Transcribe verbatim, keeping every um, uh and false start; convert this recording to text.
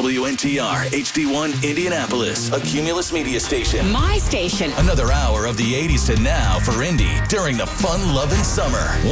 W N T R H D one Indianapolis, a Cumulus media station. My station. Another hour of the eighties to now for Indy during the fun-loving summer.